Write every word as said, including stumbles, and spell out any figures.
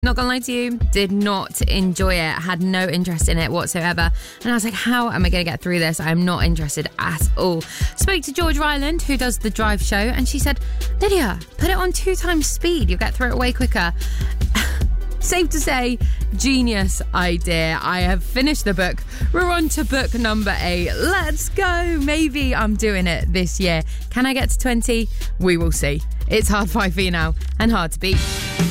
Not gonna lie to you, did not enjoy it, had no interest in it whatsoever. And I was like, how am I gonna get through this? I'm not interested at all. Spoke to George Ryland, who does the Drive show, and she said, Lydia, put it on two times speed, you'll get through it way quicker. Safe to say, genius idea. I have finished the book. We're on to book number eight. Let's go. Maybe I'm doing it this year. Can I get to twenty? We will see. It's Hard Five for you now, and hard to beat.